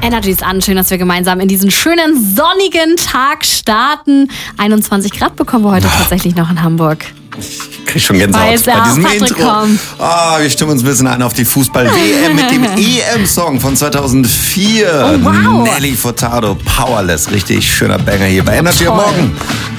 Energy ist an. Schön, dass wir gemeinsam in diesen schönen sonnigen Tag starten. 21 Grad bekommen wir heute tatsächlich noch in Hamburg. Ich krieg schon Gänsehaut bei diesem Intro. Wir stimmen uns ein bisschen ein auf die Fußball-WM mit dem EM-Song von 2004. Oh, wow. Nelly Furtado, Powerless. Richtig schöner Banger hier bei Energy am Morgen.